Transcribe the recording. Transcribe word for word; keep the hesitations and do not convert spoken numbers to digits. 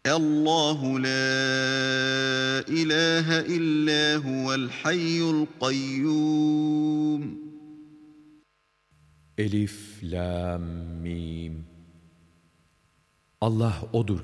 Allahu la ilahe illa huvel hayyul kayyum. Elif, Lam, Mim. Allah odur